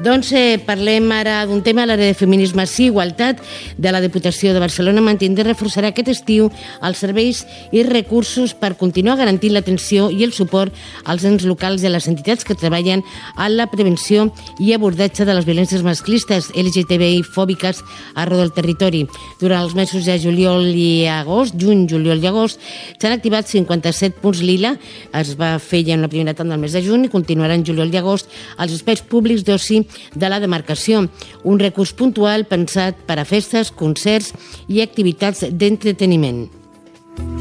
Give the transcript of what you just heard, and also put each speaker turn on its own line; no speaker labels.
Doncs parlem ara d'un tema, l'àrea de feminismes i igualtat de la Diputació de Barcelona mantindrà i reforçarà aquest estiu els serveis i recursos per continuar garantint l'atenció i el suport als ens locals i a les entitats que treballen en la prevenció i abordatge de les violències masclistes LGTBI fòbiques arreu del territori. Durant els mesos de juny, juliol i agost, s'han activat 57 punts lila. Es va fer ja en la primera tant del mes de juny i continuarà en juliol i agost als espais públics d'oci de la demarcació. Un recurs puntual pensat per a festes, concerts i activitats d'entreteniment.